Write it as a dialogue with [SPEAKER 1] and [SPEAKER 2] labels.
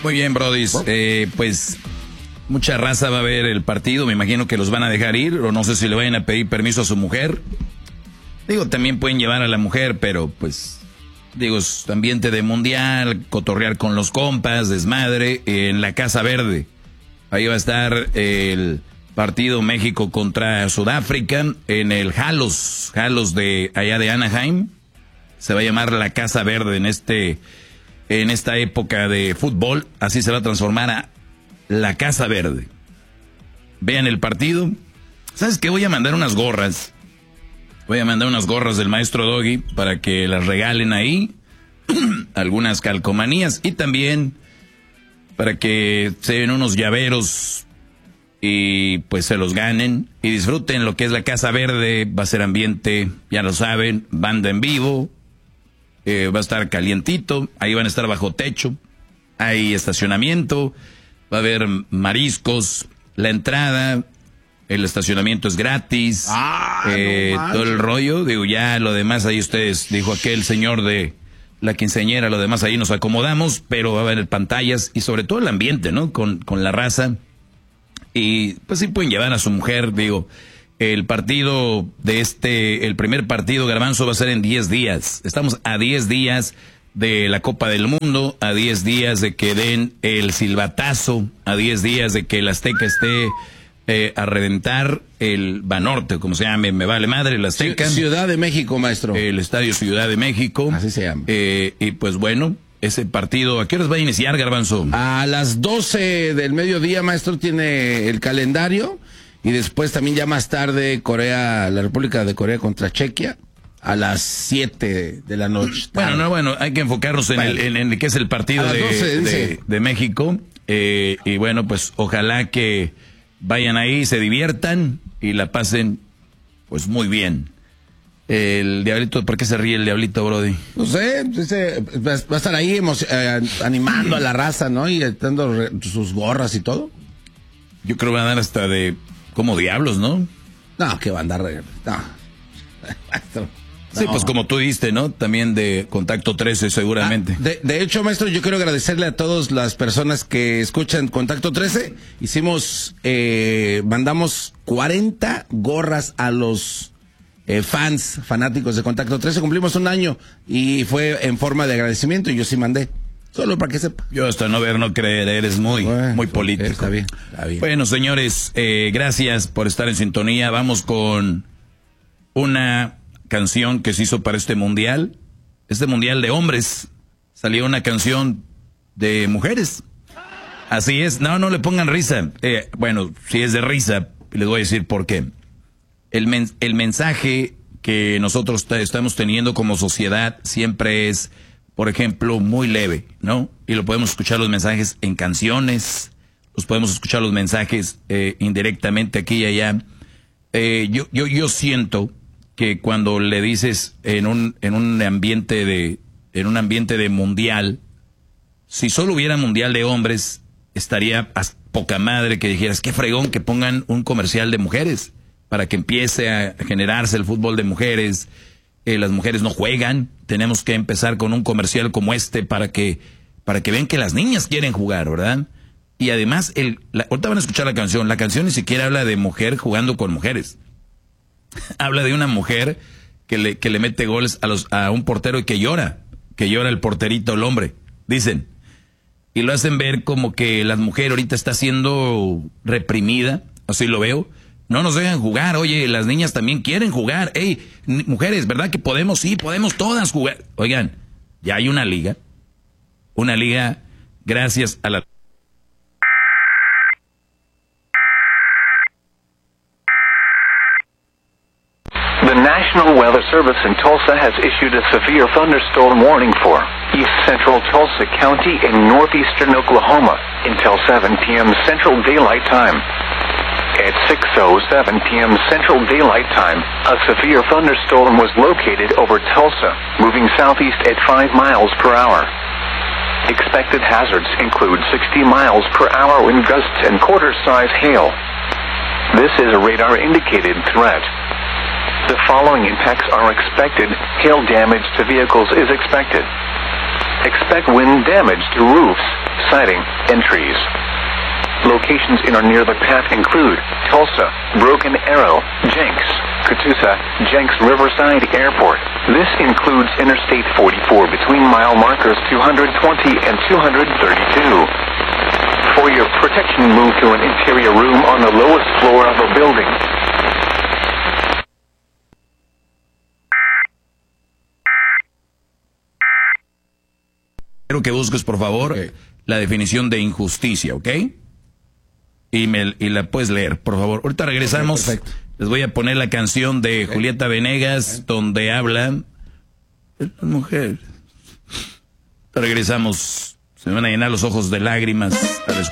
[SPEAKER 1] Muy bien, brodis. Pues mucha raza va a ver el partido. Me imagino que los van a dejar ir, o no sé si le vayan a pedir permiso a su mujer. Digo, también pueden llevar a la mujer, pero pues, digo, es ambiente de mundial, cotorrear con los compas, desmadre, en la Casa Verde. Ahí va a estar el partido México contra Sudáfrica en el Halos de allá de Anaheim. Se va a llamar la Casa Verde en esta época de fútbol. Así se va a transformar a la Casa Verde. Vean el partido. ¿Sabes qué? Voy a mandar unas gorras. Voy a mandar unas gorras del maestro Doggy para que las regalen ahí. Algunas calcomanías. Y también para que se den unos llaveros y pues se los ganen. Y disfruten lo que es la Casa Verde. Va a ser ambiente, ya lo saben, banda en vivo. Va a estar calientito. Ahí van a estar bajo techo. Hay estacionamiento. Va a haber mariscos. La entrada... El estacionamiento es gratis, no todo el rollo, digo, ya lo demás ahí ustedes, dijo aquel señor de la quinceañera, lo demás ahí nos acomodamos, pero va a haber pantallas y sobre todo el ambiente, ¿no? Con la raza. Y pues sí pueden llevar a su mujer, digo, el partido el primer partido, Garbanzo, va a ser en 10 días. Estamos a 10 días de la Copa del Mundo, a 10 días de que den el silbatazo, a 10 días de que el Azteca esté... a reventar el Banorte, como se llame, me vale madre, el Azteca.
[SPEAKER 2] Ciudad de México, maestro.
[SPEAKER 1] El Estadio Ciudad de México.
[SPEAKER 2] Así se llama.
[SPEAKER 1] Y pues bueno, ese partido, ¿a qué horas va a iniciar, Garbanzo?
[SPEAKER 2] A las 12 del mediodía, maestro, tiene el calendario. Y después también ya más tarde, la República de Corea contra Chequia, a las 7 de la noche.
[SPEAKER 1] Bueno, hay que enfocarnos en el que es el partido de México. Y bueno, pues ojalá que vayan ahí, se diviertan y la pasen pues muy bien. El Diablito, ¿por qué se ríe el Diablito, brody?
[SPEAKER 2] No sé, va a estar ahí animando a la raza, ¿no? Y dando sus gorras y todo.
[SPEAKER 1] Yo creo que van a dar hasta de como diablos, ¿no?
[SPEAKER 2] No, que va a andar... No.
[SPEAKER 1] Sí, pues como tú diste, ¿no? También de Contacto 13, seguramente.
[SPEAKER 2] De hecho, maestro, yo quiero agradecerle a todas las personas que escuchan Contacto 13. Mandamos 40 gorras a los fanáticos de Contacto 13. Cumplimos un año y fue en forma de agradecimiento y yo sí mandé. Solo para que sepa.
[SPEAKER 1] Yo hasta no ver, no creer, eres muy político.
[SPEAKER 2] Está bien.
[SPEAKER 1] Bueno, señores, gracias por estar en sintonía. Vamos con una canción que se hizo para este mundial de hombres. Salió una canción de mujeres. Así es, no le pongan risa. Bueno, si es de risa, les voy a decir por qué. El mensaje que nosotros estamos teniendo como sociedad siempre es, por ejemplo, muy leve, ¿no? Y lo podemos escuchar los mensajes en canciones, los podemos escuchar los mensajes indirectamente aquí y allá. Yo siento que cuando le dices en un ambiente de mundial, si solo hubiera mundial de hombres, estaría a poca madre que dijeras, qué fregón que pongan un comercial de mujeres para que empiece a generarse el fútbol de mujeres. Las mujeres no juegan, tenemos que empezar con un comercial como este para que vean que las niñas quieren jugar, ¿verdad? Y además, ahorita van a escuchar la canción ni siquiera habla de mujer jugando con mujeres. Habla de una mujer que le mete goles a un portero y que llora el porterito, el hombre, dicen. Y lo hacen ver como que la mujer ahorita está siendo reprimida, así lo veo. No nos dejan jugar, oye, las niñas también quieren jugar. Ey, mujeres, ¿verdad que podemos? Sí, podemos todas jugar. Oigan, ya hay una liga gracias a la...
[SPEAKER 3] The National Weather Service in Tulsa has issued a severe thunderstorm warning for east central Tulsa County and northeastern Oklahoma until 7 p.m. Central Daylight Time. At 6:07 p.m. Central Daylight Time, a severe thunderstorm was located over Tulsa, moving southeast at 5 miles per hour. Expected hazards include 60 miles per hour wind gusts and quarter-size hail. This is a radar-indicated threat. The following impacts are expected. Hail damage to vehicles is expected. Expect wind damage to roofs, siding, and trees. Locations in or near the path include Tulsa, Broken Arrow, Jenks, Catoosa, Jenks Riverside Airport. This includes Interstate 44 between mile markers 220 and 232. For your protection, move to an interior room on the lowest floor of a building.
[SPEAKER 1] Quiero que busques, por favor, la definición de injusticia, ¿ok? Y la puedes leer, por favor. Ahorita regresamos.
[SPEAKER 2] Perfecto.
[SPEAKER 1] Les voy a poner la canción de Julieta Venegas, donde hablan de las mujeres. Regresamos. Se me van a llenar los ojos de lágrimas al escuchar.